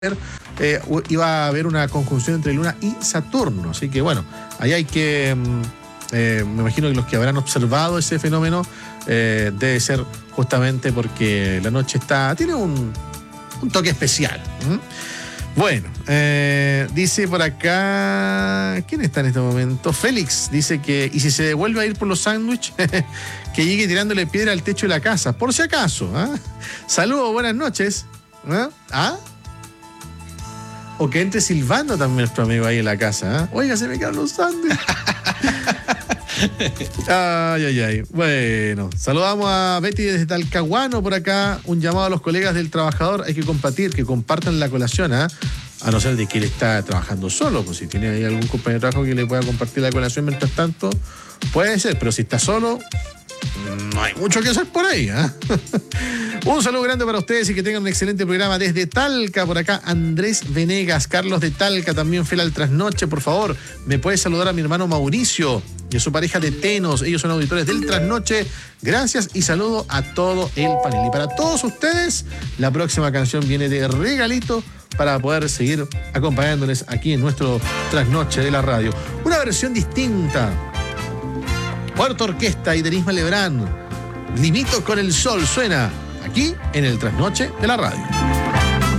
iba a haber una conjunción entre Luna y Saturno. Así que bueno, ahí hay que, me imagino que los que habrán observado ese fenómeno debe ser justamente porque la noche tiene un toque especial. Bueno, dice por acá, ¿quién está en este momento? Félix dice que, y si se devuelve a ir por los sándwiches, que llegue tirándole piedra al techo de la casa, por si acaso. Saludos, buenas noches. O que entre silbando también nuestro amigo ahí en la casa. Oiga, se me quedan los sándwiches. Ay. Bueno, saludamos a Betty desde Talcahuano por acá. Un llamado a los colegas del trabajador. Hay que que compartan la colación, a no ser de que él está trabajando solo. Pues si tiene ahí algún compañero de trabajo que le pueda compartir la colación mientras tanto, puede ser. Pero si está solo, no hay mucho que hacer por ahí. Un saludo grande para ustedes y que tengan un excelente programa desde Talca. Por acá Andrés Venegas, Carlos de Talca, también fiel al Trasnoche. Por favor, me puede saludar a mi hermano Mauricio y a su pareja de Tenos. Ellos son auditores del Trasnoche. Gracias y saludo a todo el panel. Y para todos ustedes, la próxima canción viene de regalito para poder seguir acompañándoles aquí en nuestro Trasnoche de la radio. Una versión distinta. Puerto Orquesta y Denisma Lebrán. Limito con el sol suena aquí en el Trasnoche de la radio.